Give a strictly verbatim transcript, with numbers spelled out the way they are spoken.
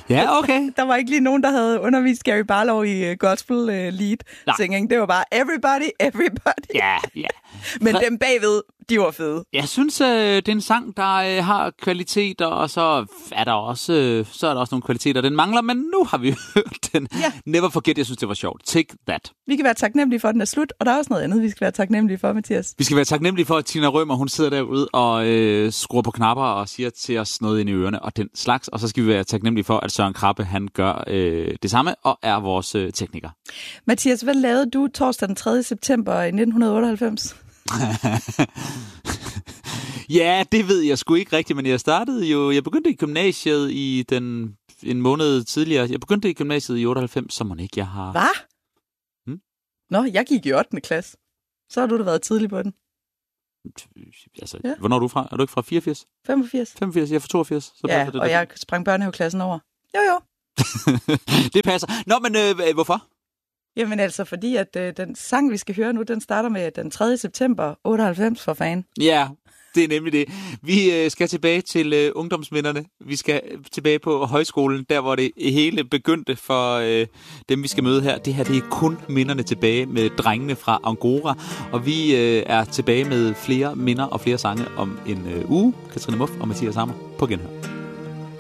Ja, okay. Der var ikke lige nogen, der havde undervist Gary Barlow i uh, gospel uh, lead Nej. singing. Det var bare everybody, everybody. Ja, ja. Men dem bagved, de var fede. Jeg synes, øh, det er en sang, der øh, har kvaliteter, og så er der også, øh, så er der også nogle kvaliteter, den mangler, men nu har vi hørt den. Ja. Never forget, jeg synes, det var sjovt. Take that. Vi kan være taknemmelige for, at den er slut, og der er også noget andet, vi skal være taknemmelige for, Mathias. Vi skal være taknemmelige for, at Tina Rømer, hun sidder derude og øh, skruer på knapper og siger til os noget ind i ørerne og den slags, og så skal vi være taknemmelige for, at Søren Krabbe, han gør øh, det samme og er vores øh, tekniker. Mathias, hvad lavede du torsdag den tredje september i nitten otteoghalvfems? Ja, det ved jeg sgu ikke rigtigt, men jeg startede jo, jeg begyndte i gymnasiet i den, en måned tidligere. Jeg begyndte i gymnasiet i otteoghalvfems, så må ikke jeg har... Hvad? Hmm? Nå, jeg gik i ottende klasse. Så har du da været tidlig på den. Altså, ja. Hvornår er du fra? Er du ikke fra fireogfirs? femogfirs. femogfirs, jeg er fra toogfirs. Så ja, det, og det. Jeg sprang børnehaveklassen over. Jo, jo. Det passer. Nå, men øh, hvorfor? Jamen altså, fordi at øh, den sang, vi skal høre nu, den starter med den tredje september otteoghalvfems for fan. Ja, det er nemlig det. Vi øh, skal tilbage til øh, ungdomsminderne. Vi skal tilbage på højskolen, der hvor det hele begyndte for øh, dem, vi skal møde her. Det her, det er kun minderne tilbage med drengene fra Angora. Og vi øh, er tilbage med flere minder og flere sange om en øh, uge. Katrine Muff og Mathias Hammer på Genhør.